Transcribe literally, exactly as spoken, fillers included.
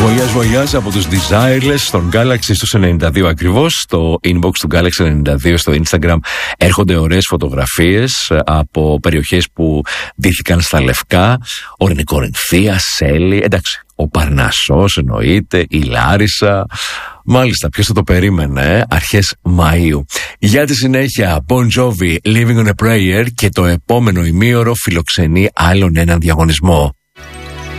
Βολιάς βολιάς από τους Desireless στον Galaxy στους ενενήντα δύο ακριβώς. Στο inbox του Galaxy ενενήντα δύο στο Instagram έρχονται ωραίες φωτογραφίες από περιοχές που ντύθηκαν στα λευκά. Ορεινή Κορινθία, Σέλη, εντάξει, ο Παρνασσός εννοείται, η Λάρισα. Μάλιστα, ποιος θα το περίμενε, ε? Αρχές Μαΐου. Για τη συνέχεια, Bon Jovi, Living on a Prayer, και το επόμενο ημίωρο φιλοξενεί άλλον έναν διαγωνισμό.